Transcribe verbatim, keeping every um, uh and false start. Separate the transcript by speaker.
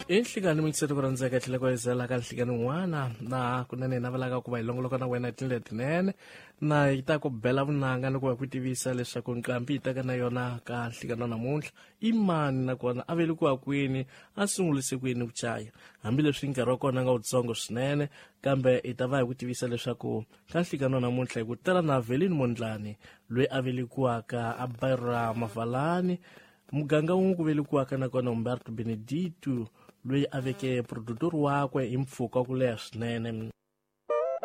Speaker 1: Enhlikani mingiseti ku rhandzeka tlhela ku ezela ka nhlikani n'wana na kunene na valaka ku va hi longoloka na wena tindlela tinene na yi ta ku bela vunanga ni ku va ku tivisa leswaku nqambi yi taka na yona ka nhlikani wa namuntlha i mani nakona a velekiwa kwini a sungulise kwini ku chaya hambileswi nkarhi wa kona nga wutsongo swinene kambe hi ta va hi ku tivisa leswaku ka nhlikani wa namuntlha hi ku tela na Velini Mondlani loyi a velekiwaka a Bayra Mavalani muganga wun'we ku velekiwaka nakona Humberto Benedito loyi a veke produtor wakwe hi mpfhuka ku leha swinene.